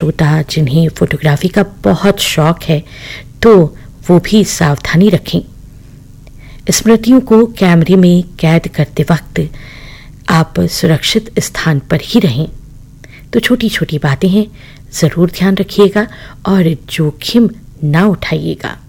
श्रोता जिन्हें फोटोग्राफी का बहुत शौक है तो वो भी सावधानी रखें। स्मृतियों को कैमरे में कैद करते वक्त आप सुरक्षित स्थान पर ही रहें। तो छोटी छोटी बातें हैं, ज़रूर ध्यान रखिएगा और जोखिम ना उठाइएगा।